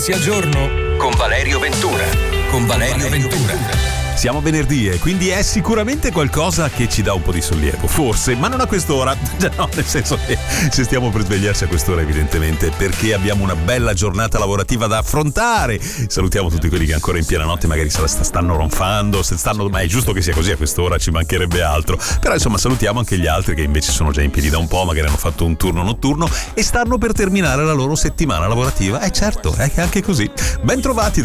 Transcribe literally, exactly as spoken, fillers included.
Sia giorno con Valerio Ventura. Con Valerio Ventura. Siamo venerdì e quindi è sicuramente qualcosa che ci dà un po' di sollievo, forse, ma non a quest'ora. No, nel senso che se stiamo per svegliarci a quest'ora evidentemente perché abbiamo una bella giornata lavorativa da affrontare. Salutiamo tutti quelli che ancora in piena notte magari se la stanno ronfando, se stanno, ma è giusto che sia così a quest'ora, ci mancherebbe altro. Però insomma salutiamo anche gli altri che invece sono già in piedi da un po', magari hanno fatto un turno notturno e stanno per terminare la loro settimana lavorativa. Eh certo, è anche così. Ben trovati